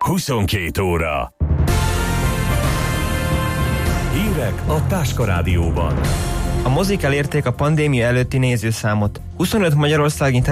22 óra. Hírek a Táska Rádióban. A mozik elérték a pandémia előtti nézőszámot. 25 magyarországi